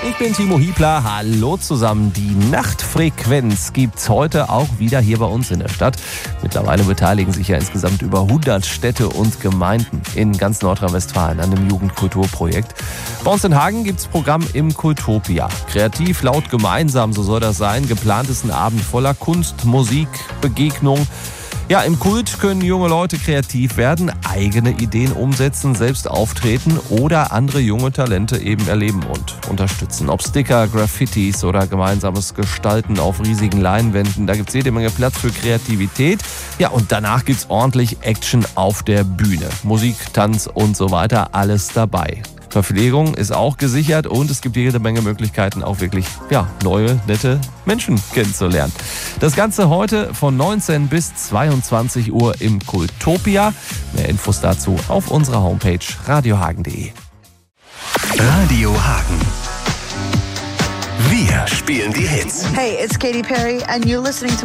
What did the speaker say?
Ich bin Timo Hiebler, hallo zusammen. Die Nachtfrequenz gibt's heute auch wieder hier bei uns in der Stadt. Mittlerweile beteiligen sich ja insgesamt über 100 Städte und Gemeinden in ganz Nordrhein-Westfalen an dem Jugendkulturprojekt. Bei uns in Hagen gibt's Programm im Kultopia. Kreativ, laut, gemeinsam, so soll das sein. Geplant ist ein Abend voller Kunst, Musik, Begegnung. Ja, im Kult können junge Leute kreativ werden, eigene Ideen umsetzen, selbst auftreten oder andere junge Talente eben erleben und unterstützen. Ob Sticker, Graffitis oder gemeinsames Gestalten auf riesigen Leinwänden, da gibt's jede Menge Platz für Kreativität. Ja, und danach gibt's ordentlich Action auf der Bühne. Musik, Tanz und so weiter, alles dabei. Verpflegung ist auch gesichert und es gibt jede Menge Möglichkeiten, auch wirklich neue, nette Menschen kennenzulernen. Das Ganze heute von 19 bis 22 Uhr im Kultopia. Mehr Infos dazu auf unserer Homepage radiohagen.de. Radio Hagen. Wir spielen die Hits. Hey, it's Katy Perry and you're listening to